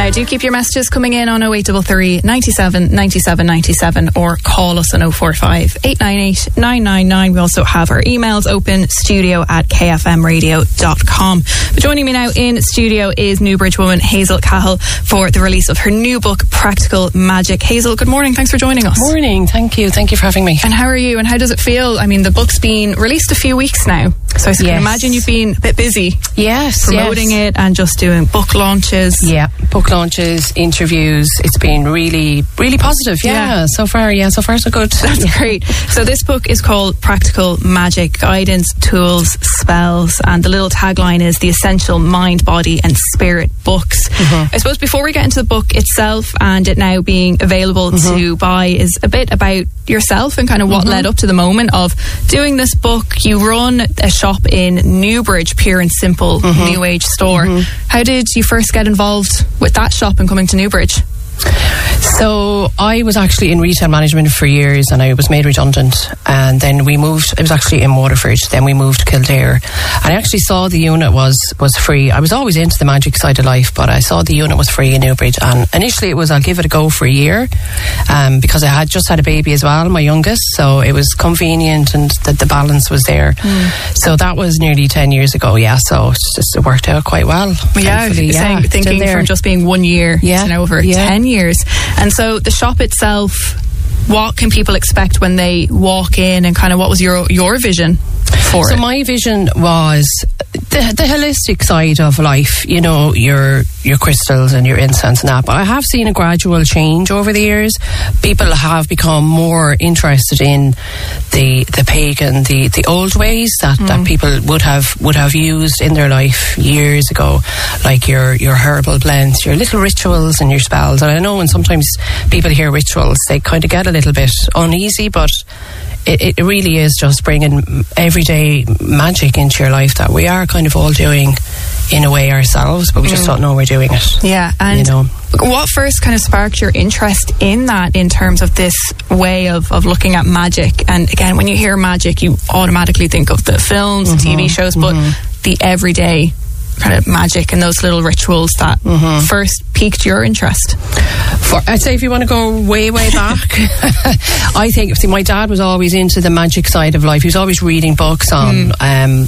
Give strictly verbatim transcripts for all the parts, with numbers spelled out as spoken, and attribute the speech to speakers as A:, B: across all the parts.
A: Yeah, do keep your messages coming in on oh eight three three, ninety-seven, ninety-seven, ninety-seven or call us on oh four five, eight nine eight, nine nine nine. We also have our emails open, studio at k f m radio dot com. But joining me now in studio is Newbridge woman Hazel Cahill for the release of her new book, Practical Magic. Hazel, good morning. Thanks for joining us.
B: Morning. Thank you. Thank you for having me.
A: And how are you? And how does it feel? I mean, the book's been released a few weeks now, so I can
B: yes.
A: imagine you've been a bit busy.
B: Yes.
A: Promoting
B: yes.
A: it and just doing book launches.
B: Yeah, book launches, interviews. It's been really, really positive. Yeah, yeah. so far, yeah, so far so good.
A: That's
B: yeah.
A: great. So this book is called Practical Magic, Guidance, Tools, Spells, and the little tagline is the essential mind, body and spirit books. Mm-hmm. I suppose before we get into the book itself and it now being available mm-hmm. to buy is a bit about yourself and kind of what mm-hmm. led up to the moment of doing this book. You run a shop in Newbridge, pure and simple mm-hmm. new age store. Mm-hmm. How did you first get involved with that shop and coming to Newbridge?
B: So I was actually in retail management for years and I was made redundant, and then we moved, it was actually in Waterford, then we moved to Kildare, and I actually saw the unit was was free. I was always into the magic side of life, but I saw the unit was free in Newbridge, and initially it was I'll give it a go for a year um, because I had just had a baby as well, my youngest, so it was convenient and the, the balance was there. Mm. So that was nearly ten years ago, yeah, so it's just, it worked out quite well.
A: Yeah, yeah, saying, thinking from just being one year yeah. to now over yeah. ten years. And so the shop itself, what can people expect when they walk in, and kind of what was your your vision for
B: so
A: it?
B: So my vision was the, the holistic side of life, you know, your your crystals and your incense and that. But I have seen a gradual change over the years. People have become more interested in the the pagan, the, the old ways that, mm. that people would have would have used in their life years ago, like your your herbal blends, your little rituals and your spells. And I know when sometimes people hear rituals, they kind of get a little bit uneasy, but it, it really is just bringing everyday magic into your life that we are kind of all doing in a way ourselves, but we just mm. don't know we're doing it.
A: Yeah, and
B: you know,
A: what first kind of sparked your interest in that, in terms of this way of, of looking at magic? And again, when you hear magic, you automatically think of the films, mm-hmm. T V shows, but mm-hmm. the everyday kind of magic and those little rituals that mm-hmm. first piqued your interest.
B: For, I'd say if you want to go way, way back, I think, see, my dad was always into the magic side of life. He was always reading books on mm. um,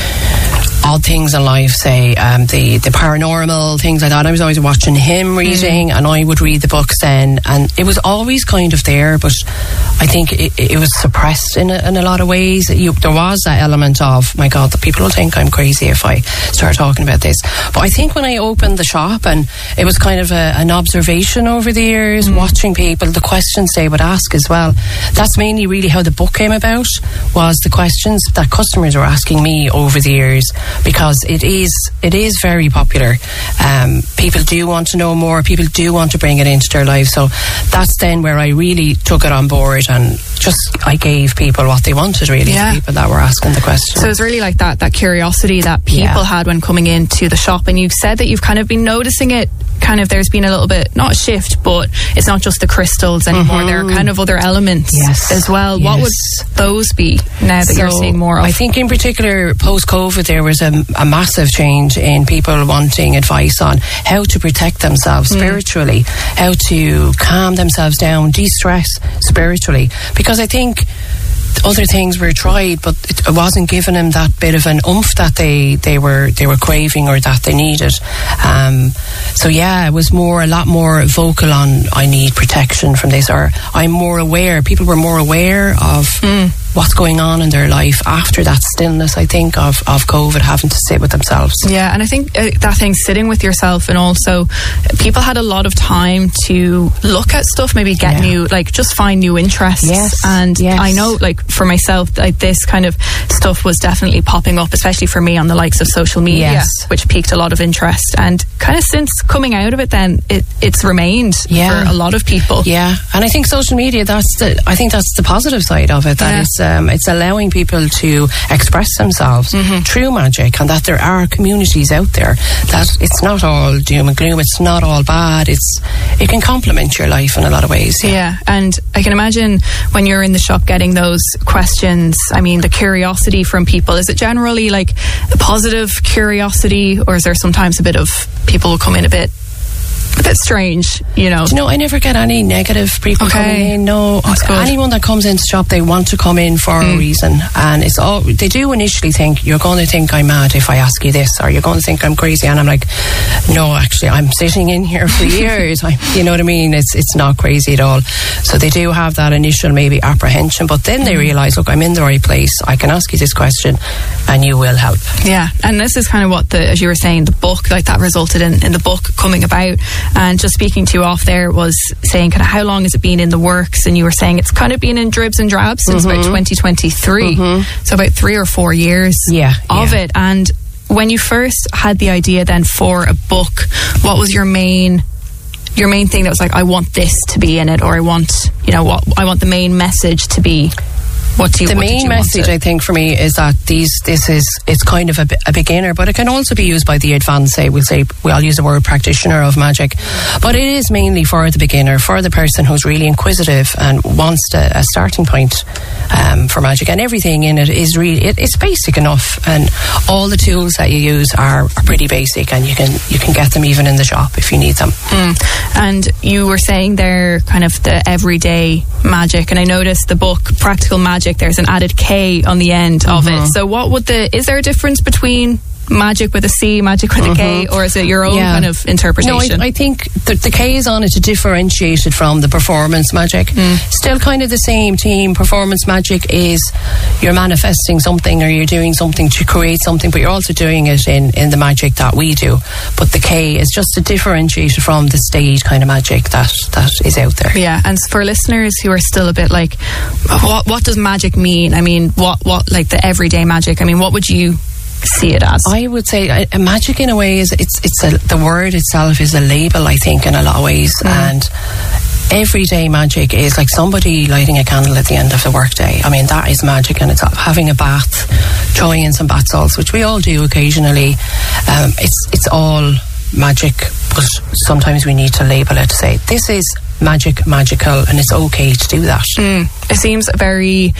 B: odd things in life, say um, the, the paranormal, things like that. I was always watching him reading mm. and I would read the books then, and it was always kind of there, but I think it, it was suppressed in a, in a lot of ways. You, there was that element of, my God, the people will think I'm crazy if I start talking about this. But I think when I opened the shop, and it was kind of a, an observation over the years, mm. watching people, the questions they would ask as well. That's mainly really how the book came about, was the questions that customers were asking me over the years, because it is it is very popular. Um, people do want to know more. People do want to bring it into their lives. So that's then where I really took it on board, and just I gave people what they wanted, really, yeah. the people that were asking the questions.
A: So it's really like that that curiosity that people yeah. had when coming into the shop. And you've said that you've kind of been noticing it, kind of there's been a little bit, not a shift, but it's not just the crystals anymore. Mm-hmm. There are kind of other elements
B: yes.
A: as well.
B: Yes.
A: What would those be now that so you're seeing more of?
B: I think in particular post-COVID there was a, a massive change in people wanting advice on how to protect themselves mm. spiritually, how to calm themselves down, de-stress spiritually, because I think other things were tried, but it wasn't giving them that bit of an oomph that they, they were they were craving or that they needed. Um, so yeah, it was more a lot more vocal on, I need protection from this, or I'm more aware. People were more aware of mm. what's going on in their life after that stillness, I think, of, of COVID, having to sit with themselves.
A: Yeah, and I think uh, that thing, sitting with yourself, and also people had a lot of time to look at stuff, maybe get yeah. new, like just find new interests.
B: Yes.
A: And
B: yes.
A: I know, like for myself, like this kind of stuff was definitely popping up, especially for me on the likes of social media,
B: yes.
A: which piqued a lot of interest. And kind of since coming out of it, then it, it's remained
B: yeah.
A: for a lot of people.
B: Yeah, and I think social media, that's the, I think that's the positive side of it. That yeah. it's um, it's allowing people to express themselves mm-hmm. through magic, and that there are communities out there, that it's not all doom and gloom, it's not all bad, it's it can complement your life in a lot of ways.
A: Yeah, yeah, and I can imagine when you're in the shop getting those questions, I mean the curiosity from people, is it generally like a positive curiosity, or is there sometimes a bit of people will come in a bit a bit strange, you know.
B: Do you know, I never get any negative people
A: okay.
B: coming in. No, anyone that comes into the shop, they want to come in for mm. a reason, and it's all they do initially think you're going to think I'm mad if I ask you this, or you're going to think I'm crazy, and I'm like, no, actually, I'm sitting in here for years. I, you know what I mean? It's it's not crazy at all. So they do have that initial maybe apprehension, but then they realise, look, I'm in the right place. I can ask you this question, and you will help.
A: Yeah, and this is kind of what the, as you were saying, the book, like that resulted in, in the book coming about. And just speaking to you off there was saying kind of how long has it been in the works, and you were saying it's kind of been in dribs and drabs since mm-hmm. about twenty twenty-three, mm-hmm. so about three or four years
B: yeah,
A: of
B: yeah.
A: it. And when you first had the idea then for a book, what was your main your main thing that was like, I want this to be in it, or I want, you know, what I want the main message to be? What do you,
B: the
A: what
B: main
A: you
B: message, I think, for me is that these this is it's kind of a, a beginner, but it can also be used by the advanced. Say we'll say we all use the word practitioner of magic, but it is mainly for the beginner, for the person who's really inquisitive and wants to, a starting point um, for magic. And everything in it is really it, it's basic enough, and all the tools that you use are, are pretty basic, and you can you can get them even in the shop if you need them.
A: Mm. And you were saying there, kind of the everyday magic, and I noticed the book Practical Magic. There's an added K on the end mm-hmm. of it. So what would the, is there a difference between magic with a C, magic with mm-hmm. a K, or is it your own yeah. kind of interpretation?
B: No, I, I think the, the K is on it to differentiate it from the performance magic. Mm. Still kind of the same team. Performance magic is you're manifesting something, or you're doing something to create something, but you're also doing it in, in the magic that we do. But the K is just to differentiate it from the stage kind of magic that, that is out there.
A: Yeah, and for listeners who are still a bit like, what, what does magic mean? I mean, what, what, like the everyday magic, I mean, what would you see it as?
B: I would say a, a magic in a way is it's it's a, the word itself is a label, I think, in a lot of ways. Mm. And everyday magic is like somebody lighting a candle at the end of the workday. I mean, that is magic, and it's having a bath, throwing in some bath salts, which we all do occasionally. Um, it's it's all magic, but sometimes we need to label it to say this is magic, magical, and it's okay to do that.
A: Mm. It seems very,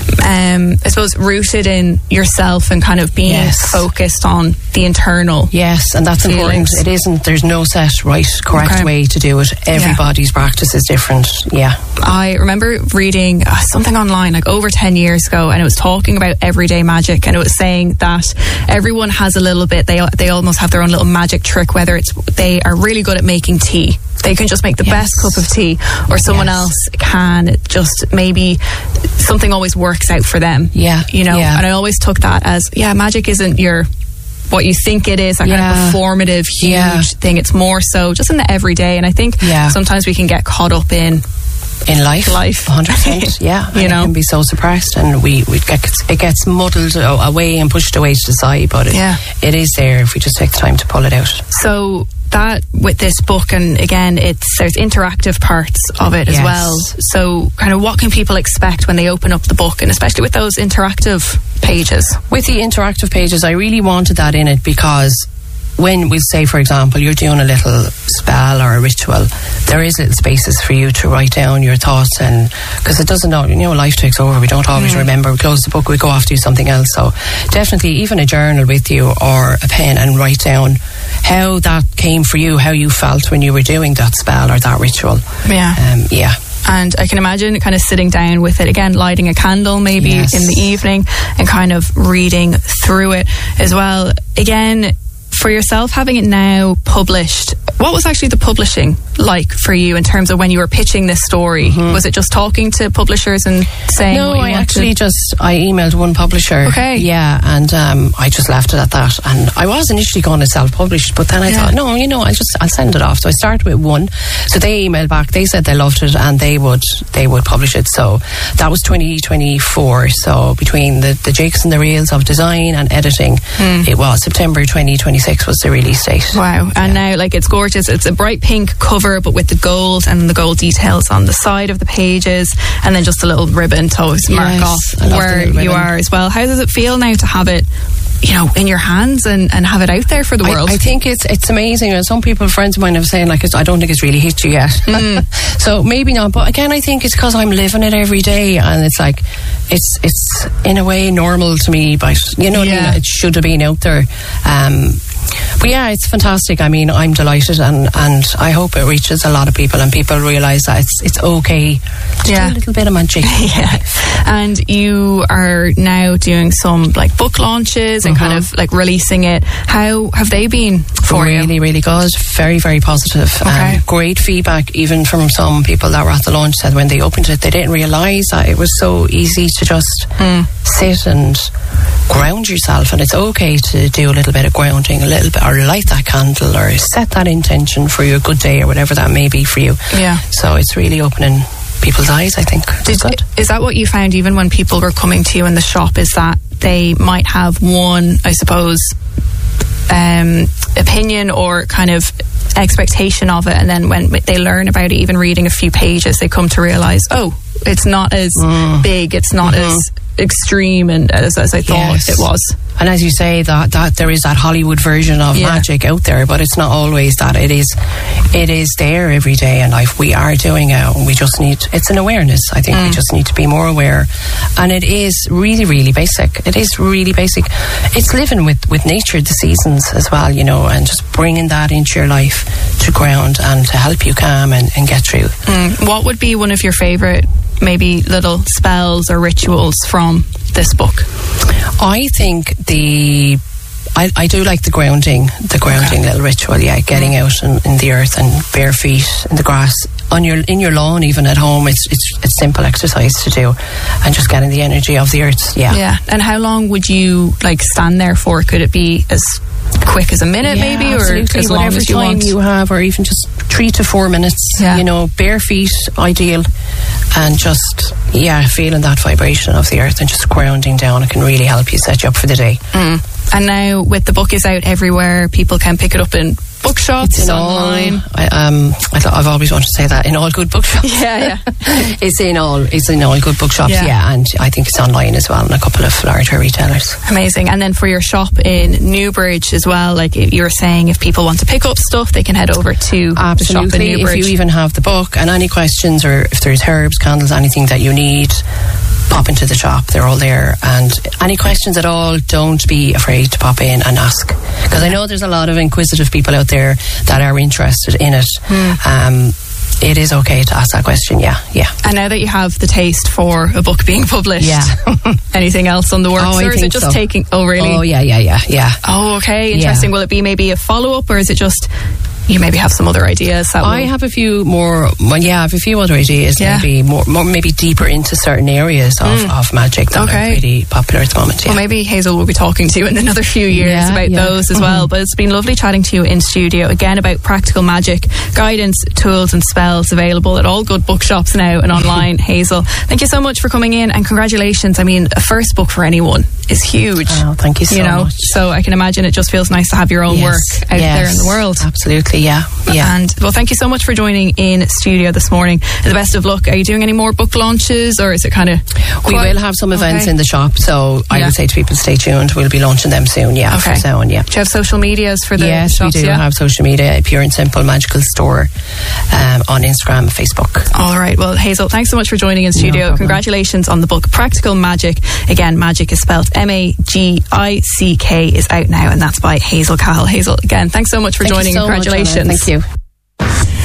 A: um, I suppose, rooted in yourself and kind of being yes. focused on the internal.
B: Yes, and that's
A: feelings.
B: important. It isn't, there's no set right, correct okay. way to do it. Everybody's yeah. practice is different. Yeah.
A: I remember reading uh, something online like over ten years ago, and it was talking about everyday magic, and it was saying that everyone has a little bit, they, they almost have their own little magic trick, whether it's they are really good at making tea. They can just make the yes. best cup of tea, or someone yes. else can just maybe something always works out for them.
B: Yeah,
A: you know.
B: Yeah.
A: And I always took that as yeah, magic isn't your what you think it is, that yeah. kind of performative, huge
B: yeah.
A: thing. It's more so just in the everyday. And I think
B: yeah.
A: sometimes we can get caught up in
B: in life,
A: life,
B: one hundred percent. Yeah,
A: you
B: and
A: know,
B: it can be so suppressed, and we we get it gets muddled away and pushed away to the side. But it,
A: yeah.
B: it is there if we just take the time to pull it out.
A: So that with this book, and again, it's there's interactive parts of it
B: yes.
A: as well. So, kind of, what can people expect when they open up the book, and especially with those interactive pages?
B: With the interactive pages, I really wanted that in it because when we say, for example, you're doing a little spell or a ritual, there is little spaces for you to write down your thoughts, and because it doesn't, you know, life takes over. We don't always mm. remember. We close the book, we go off to do something else. So definitely, even a journal with you or a pen, and write down how that came for you, how you felt when you were doing that spell or that ritual.
A: Yeah.
B: Um, yeah.
A: And I can imagine kind of sitting down with it again, lighting a candle maybe
B: yes.
A: in the evening, and kind of reading through it as well. Again, for yourself, having it now published, what was actually the publishing like for you in terms of when you were pitching this story? Mm-hmm. Was it just talking to publishers and saying
B: no
A: what you
B: I
A: wanted?
B: actually just I emailed one publisher.
A: Okay.
B: Yeah, and um, I just left it at that, and I was initially going to self-publish, but then I yeah. thought no, you know, I'll just I'll send it off. So I started with one, so they emailed back, they said they loved it and they would they would publish it. So that was twenty twenty-four, so between the, the jigs and the reels of design and editing, mm. it was September twenty twenty-six was the release date.
A: Wow. And yeah. now, like, it's gorgeous. It's a bright pink cover, but with the gold and the gold details on the side of the pages, and then just a little ribbon to always mark
B: yes,
A: off where you are as well. How does it feel now to have it, you know, in your hands and, and have it out there for the world?
B: I, I think it's it's amazing. And some people, friends of mine, have saying like, it's, I don't think it's really hit you yet. Mm. So maybe not. But again, I think it's because I'm living it every day, and it's like it's it's in a way normal to me. But you know what yeah. I mean? It should have been out there. Um, But yeah, it's fantastic. I mean, I'm delighted, and, and I hope it reaches a lot of people, and people realise that it's it's okay to
A: yeah.
B: do a little bit of magic.
A: Yeah. And you are now doing some like book launches and mm-hmm. kind of like releasing it. How have they been for
B: really,
A: you?
B: Really, really good. Very, very positive.
A: Okay.
B: Um, great feedback, even from some people that were at the launch, said when they opened it, they didn't realise that it was so easy to just mm. sit and ground yourself, and it's okay to do a little bit of grounding, a little bit, or light that candle, or set that intention for your good day, or whatever that may be for you.
A: Yeah.
B: So it's really opening people's eyes, I think.
A: Did, good. Is that what you found even when people were coming to you in the shop, is that they might have one, I suppose, um, opinion or kind of expectation of it, and then when they learn about it, even reading a few pages, they come to realise, oh, it's not as mm. big, it's not mm-hmm. as extreme and as, as I thought yes. it was.
B: And as you say, that that there is that Hollywood version of yeah. magic out there, but it's not always that. It is it is there every day in life. We are doing it, and we just need, it's an awareness. I think mm. we just need to be more aware. And it is really, really basic. It is really basic. It's living with, with nature, the seasons as well, you know, and just bringing that into your life to ground and to help you calm and, and get through.
A: Mm. What would be one of your favourite maybe little spells or rituals from this book?
B: I think the I, I do like the grounding the grounding okay. little ritual, yeah, getting mm. out in, in the earth and bare feet in the grass on your in your lawn, even at home. It's it's it's simple exercise to do, and just getting the energy of the earth. Yeah.
A: Yeah. And how long would you like stand there for? Could it be as quick as a minute,
B: yeah,
A: maybe, or
B: absolutely.
A: as long
B: Whatever
A: as you
B: time
A: want?
B: you have, or even just three to four minutes. Yeah. You know, bare feet, ideal, and just yeah, feeling that vibration of the earth and just grounding down. It can really help you set you up for the day.
A: Mm. And now, with the book is out everywhere, people can pick it up in bookshops,
B: it's
A: online.
B: All, I, um, I th- I've always wanted to say that, in all good bookshops.
A: Yeah, yeah.
B: it's in all, it's in all good bookshops. Yeah. yeah, and I think it's online as well, in a couple of larger retailers.
A: Amazing. And then for your shop in Newbridge as well, like you were saying, if people want to pick up stuff, they can head over to
B: Absolutely.
A: the shop in Newbridge.
B: If you even have the book and any questions, or if there's herbs, candles, anything that you need, pop into the shop. They're all there. And any questions at all, don't be afraid to pop in and ask, because I know there's a lot of inquisitive people out there that are interested in it. Mm. Um, it is okay to ask that question. Yeah, yeah.
A: And now that you have the taste for a book being published,
B: yeah.
A: anything else on the works,
B: oh,
A: or is it just
B: so.
A: taking? Oh, really?
B: Oh, yeah, yeah, yeah, yeah.
A: Oh, okay, interesting. Yeah. Will it be maybe a follow up, or is it just? You maybe have some other ideas. That
B: I
A: will...
B: have a few more. Well, yeah, I have a few other ideas. Yeah. Maybe more, more, maybe deeper into certain areas of, mm. of magic that okay. are pretty popular at the moment. Yeah.
A: Well, maybe Hazel will be talking to you in another few years yeah, about yeah. those as mm-hmm. well. But it's been lovely chatting to you in studio again about practical magic, guidance, tools, and spells available at all good bookshops now and online. Hazel, thank you so much for coming in, and congratulations. I mean, a first book for anyone is huge.
B: Oh, thank you so
A: you know?
B: much.
A: So I can imagine it just feels nice to have your own
B: yes.
A: work out
B: yes.
A: there in the world.
B: Absolutely, yeah, yeah.
A: And well, thank you so much for joining in studio this morning. And the best of luck. Are you doing any more book launches, or is it kind of?
B: We will have some events
A: okay.
B: in the shop, so I yeah. would say to people, stay tuned. We'll be launching them soon. Yeah,
A: okay.
B: for soon. Yeah.
A: Do you have social medias for the
B: yes,
A: shops?
B: we do
A: yeah?
B: have social media. Pure and Simple Magical Store um, on Instagram, Facebook.
A: All right. Well, Hazel, thanks so much for joining in studio. No Congratulations on the book, Practical Magic. Again, magic is spelled M A G I C K, is out now, and that's by Hazel Cahill. Hazel, again, thanks so much for
B: Thank
A: joining.
B: You so
A: Congratulations.
B: Much, Anna. Thank you.